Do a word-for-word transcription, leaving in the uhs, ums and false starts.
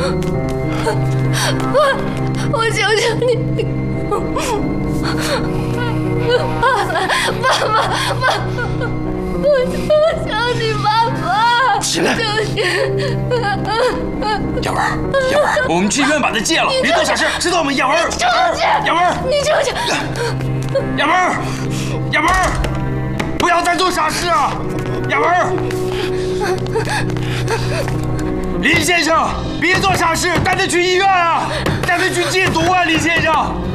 我我求求你，爸爸妈妈，我我求你爸爸， 起来！ 雅文，雅文，我们去医院把他戒了，别做傻事，知道吗？雅文， 出去！ 雅文， 你出去！ 雅文，雅文，不要再做傻事啊！雅文，林先生，别做傻事，带他去医院啊，带他去戒毒啊，林先生。